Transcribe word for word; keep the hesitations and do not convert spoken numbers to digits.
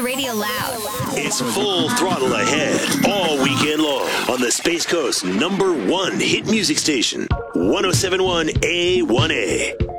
the radio loud. It's full throttle ahead all weekend long on the Space Coast number one hit music station, one oh seven point one A one A.